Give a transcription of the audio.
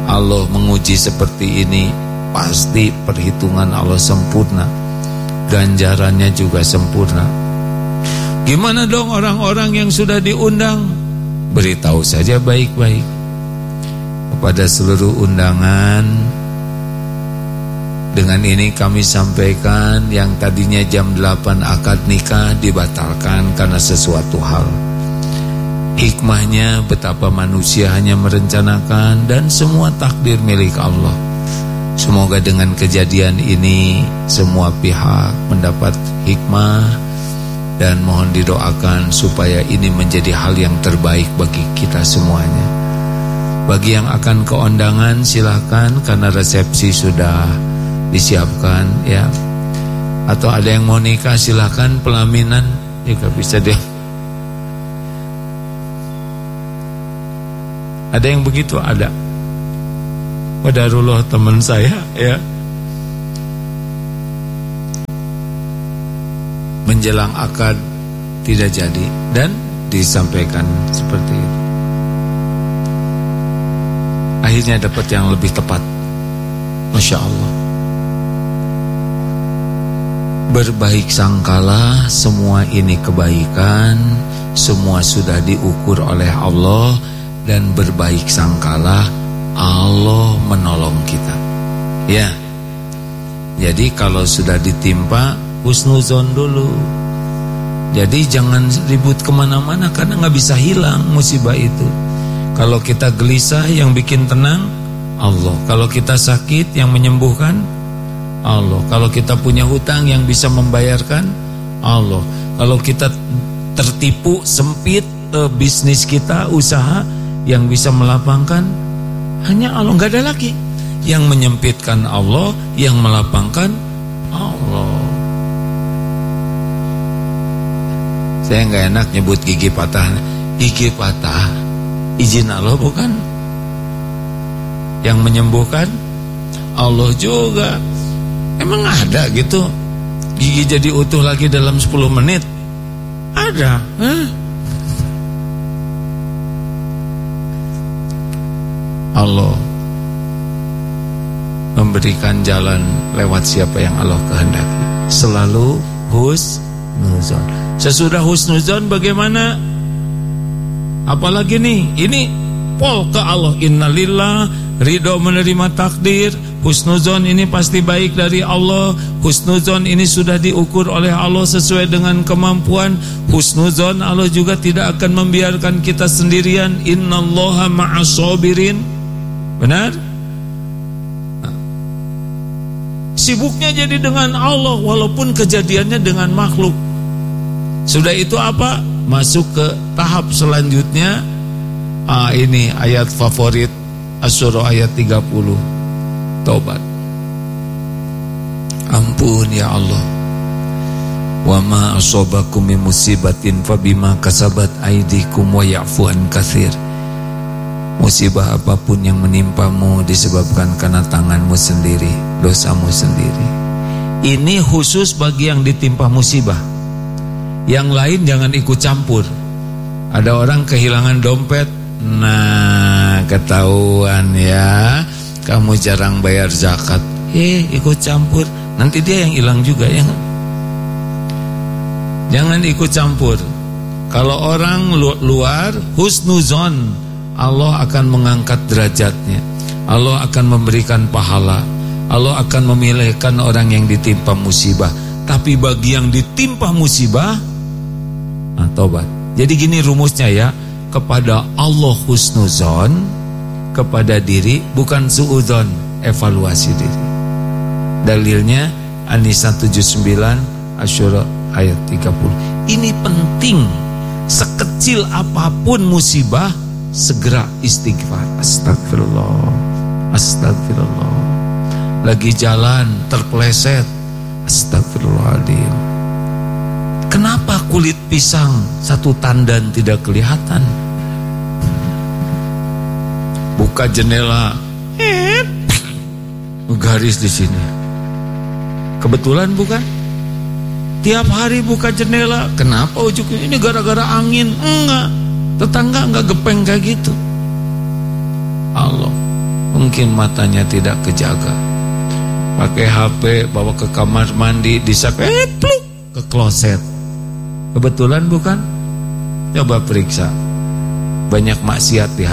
Allah menguji seperti ini, pasti perhitungan Allah sempurna, ganjarannya juga sempurna. Gimana dong orang-orang yang sudah diundang? Beritahu saja baik-baik kepada seluruh undangan. Dengan ini kami sampaikan yang tadinya jam 8 akad nikah dibatalkan karena sesuatu hal. Hikmahnya betapa manusia hanya merencanakan dan semua takdir milik Allah. Semoga dengan kejadian ini semua pihak mendapat hikmah dan mohon didoakan supaya ini menjadi hal yang terbaik bagi kita semuanya. Bagi yang akan ke undangan silakan karena resepsi sudah disiapkan ya. Atau ada yang mau nikah silakan, pelaminan juga bisa deh. Ada yang begitu, ada. Qadarullah teman saya ya. Menjelang akad tidak jadi dan disampaikan seperti itu. Akhirnya dapat yang lebih tepat. Masya Allah. Berbaik sangkalah, semua ini kebaikan, semua sudah diukur oleh Allah. Dan berbaik sangkalah Allah menolong kita. Ya. Jadi kalau sudah ditimpa husnuzon dulu. Jadi jangan ribut kemana-mana karena gak bisa hilang musibah itu. Kalau kita gelisah yang bikin tenang Allah. Kalau kita sakit yang menyembuhkan Allah. Kalau kita punya hutang yang bisa membayarkan Allah. Kalau kita tertipu sempit bisnis kita, usaha yang bisa melapangkan hanya Allah, nggak ada lagi. Yang menyempitkan Allah, yang melapangkan Allah. Saya nggak enak nyebut gigi patah. Gigi patah izin Allah bukan? Yang menyembuhkan Allah juga. Emang ada gitu gigi jadi utuh lagi dalam 10 menit? Ada? Allah memberikan jalan lewat siapa yang Allah kehendaki. Selalu husnuzon. Sesudah husnuzon bagaimana? Apalagi nih, ini pol ke Allah. Innalillah, ridho menerima takdir. Husnuzon ini pasti baik dari Allah. Husnuzon ini sudah diukur oleh Allah sesuai dengan kemampuan. Husnuzon Allah juga tidak akan membiarkan kita sendirian. Innallaha ma'as sabirin. Benar? Sibuknya jadi dengan Allah walaupun kejadiannya dengan makhluk. Sudah itu apa? Masuk ke tahap selanjutnya. Ini ayat favorit Asy-Syura ayat 30. Taubat. Ampun ya Allah. Wa ma asabakum min musibatin fabima kasabat aydikum wa ya'fu an katsir. Musibah apapun yang menimpamu disebabkan karena tanganmu sendiri, dosamu sendiri. Ini khusus bagi yang ditimpa musibah. Yang lain jangan ikut campur. Ada orang kehilangan dompet, nah ketahuan ya, kamu jarang bayar zakat. Ikut campur, nanti dia yang hilang juga ya. Jangan ikut campur. Kalau orang luar husnuzon, Allah akan mengangkat derajatnya. Allah akan memberikan pahala. Allah akan memilihkan orang yang ditimpa musibah. Tapi bagi yang ditimpa musibah, tobat. Jadi gini rumusnya ya. Kepada Allah husnuzon, kepada diri bukan suudzon, evaluasi diri. Dalilnya An-Nisa 79, Asy-Syura ayat 30. Ini penting. Sekecil apapun musibah, segera istighfar. Astagfirullah, astagfirullah. Lagi jalan terpeleset, astagfirullahaladzim. Kenapa kulit pisang satu tandan tidak kelihatan? Buka jendela, garis di sini. Kebetulan bukan? Tiap hari buka jendela, kenapa ujungnya ini gara-gara angin? Enggak. Tetangga enggak gepeng kayak gitu. Allah Mungkin matanya tidak kejaga. Pakai HP, bawa ke kamar mandi, pluk, ke kloset. Kebetulan bukan? Coba periksa. Banyak maksiat di hati.